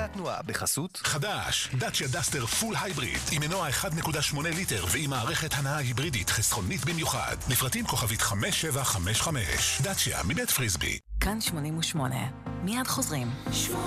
התנועה בחסות חדש, דאצ'יה דסטר פול הייבריד עם מנוע 1.8 ליטר ועם מערכת הנעה היברידית חסכונית במיוחד. לפרטים כוכבית 5755. דאצ'יה מבית פריסבי. כאן 88. מיד חוזרים.